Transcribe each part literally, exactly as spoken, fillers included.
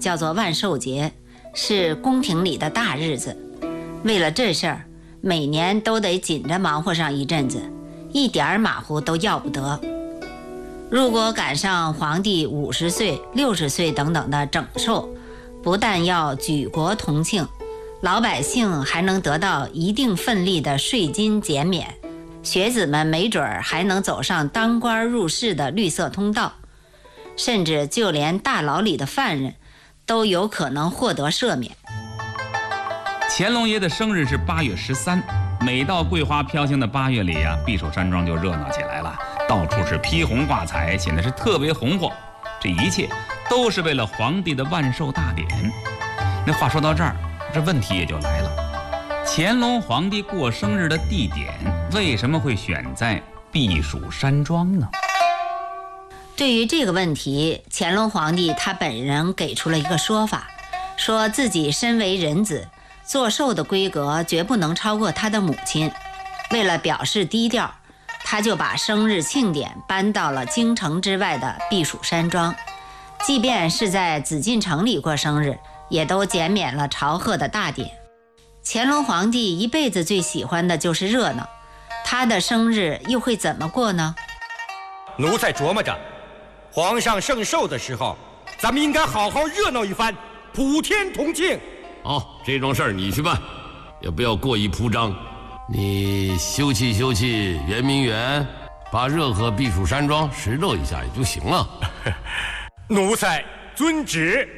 叫做万寿节，是宫廷里的大日子。为了这事儿，每年都得紧着忙活上一阵子，一点马虎都要不得。如果赶上皇帝五十岁、六十岁等等的整寿，不但要举国同庆，老百姓还能得到一定份例的税金减免，学子们没准儿还能走上当官入仕的绿色通道，甚至就连大牢里的犯人都有可能获得赦免。 乾隆爷的生日是八月十三，每到桂花飘香的八月里呀、啊，避暑山庄就热闹起来了，到处是披红挂彩，显得是特别红火。这一切都是为了皇帝的万寿大典。那话说到这儿，这问题也就来了：乾隆皇帝过生日的地点为什么会选在避暑山庄呢？ 对于这个问题，乾隆皇帝他本人给出了一个说法，说自己身为人子，做寿的规格绝不能超过他的母亲。为了表示低调，他就把生日庆典搬到了京城之外的避暑山庄，即便是在紫禁城里过生日，也都减免了朝贺的大典。乾隆皇帝一辈子最喜欢的就是热闹，他的生日又会怎么过呢？ 奴才琢磨着，皇上圣寿的时候，咱们应该好好热闹一番，普天同庆。 好，这桩事儿你去办，也不要过于铺张。你休憩休憩圆明园，把热河避暑山庄拾掇一下也就行了。 奴才遵旨。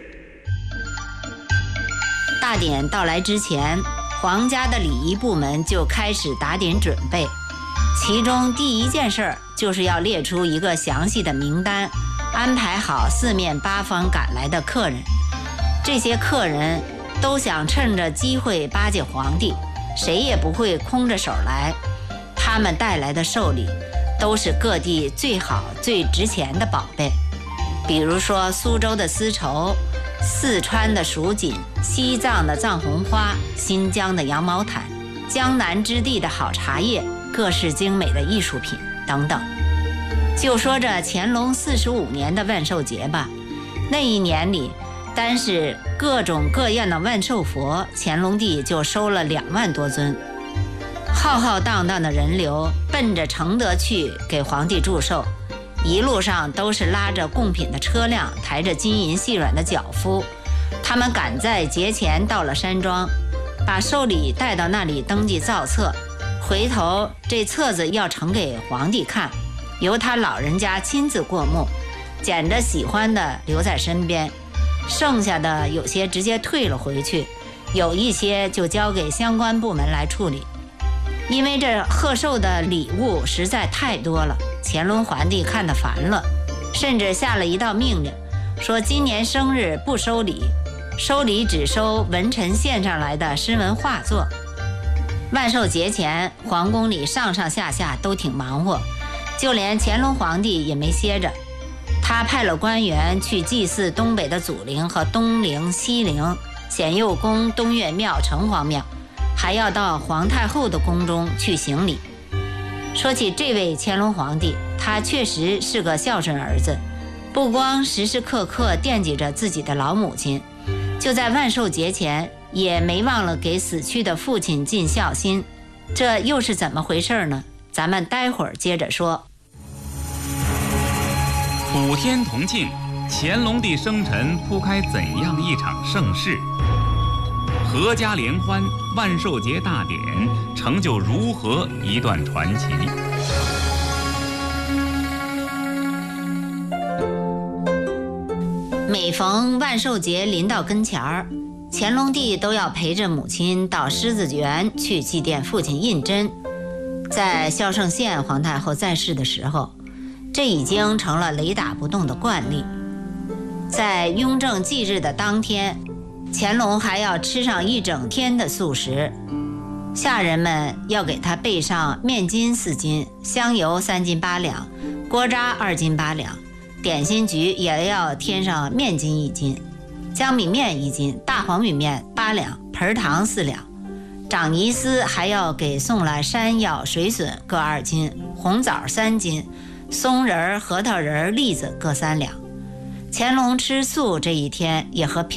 大典到来之前，皇家的礼仪部门就开始打点准备，其中第一件事就是要列出一个详细的名单，安排好四面八方赶来的客人。这些客人都想趁着机会巴结皇帝，谁也不会空着手来。他们带来的寿礼都是各地最好最值钱的宝贝，比如说苏州的丝绸，四川的蜀锦，西藏的藏红花，新疆的羊毛毯，江南之地的好茶叶，各式精美的艺术品等等。就说这乾隆四十五年的万寿节吧，那一年里单是各种各样的万寿佛，乾隆帝就收了两万多尊。浩浩荡荡的人流奔着承德去给皇帝祝寿，一路上都是拉着贡品的车辆，抬着金银细软的脚夫。他们赶在节前到了山庄，把寿礼带到那里登记造册，回头这册子要呈给皇帝看，由他老人家亲自过目，捡着喜欢的留在身边，剩下的有些直接退了回去，有一些就交给相关部门来处理。因为这贺寿的礼物实在太多了，乾隆皇帝看得烦了，甚至下了一道命令，说今年生日不收礼，收礼只收文臣献上来的诗文画作。万寿节前，皇宫里上上下下都挺忙活，就连乾隆皇帝也没歇着。他派了官员去祭祀东北的祖陵和东陵、西陵、显佑宫、东岳庙、城隍庙，还要到皇太后的宫中去行礼。说起这位乾隆皇帝，他确实是个孝顺儿子，不光时时刻刻惦记着自己的老母亲，就在万寿节前也没忘了给死去的父亲尽孝心。这又是怎么回事呢？咱们待会儿接着说。 普天同庆，乾隆帝生辰铺开怎样一场盛世？阖家联欢，万寿节大典成就如何一段传奇？ 每逢万寿节临到跟前儿，乾隆帝都要陪着母亲到狮子园去祭奠父亲胤禛。在孝圣宪皇太后在世的时候，这已经成了雷打不动的惯例。在雍正忌日的当天，乾隆还要吃上一整天的素食，下人们要给他备上面筋四斤，香油三斤八两，锅渣二斤八两，点心局也要添上面筋一斤，江米面一斤，大黄米面八两，盆糖四两。长尼丝还要给送来山药、水笋各二斤，红枣三斤，松仁、核桃仁、栗子各三两。乾隆吃素这一天也和